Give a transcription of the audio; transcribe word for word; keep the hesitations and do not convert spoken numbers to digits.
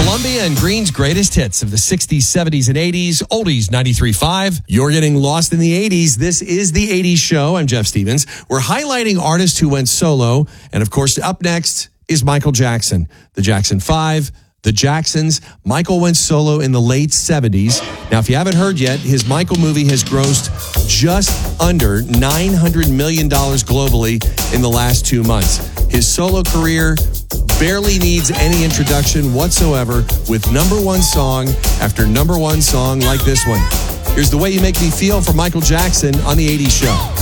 Columbia and Green's greatest hits of the sixties, seventies, and eighties. Oldies ninety-three point five. You're getting lost in the eighties. This is the eighties show. I'm Jeff Stevens. We're highlighting artists who went solo. And of course, up next is Michael Jackson. The Jackson Five, the Jacksons. Michael went solo in the late seventies. Now, if you haven't heard yet, his Michael movie has grossed just under nine hundred million dollars globally in the last two months. His solo career barely needs any introduction whatsoever, with number one song after number one song like this one. Here's The Way You Make Me Feel from Michael Jackson on the eighties show.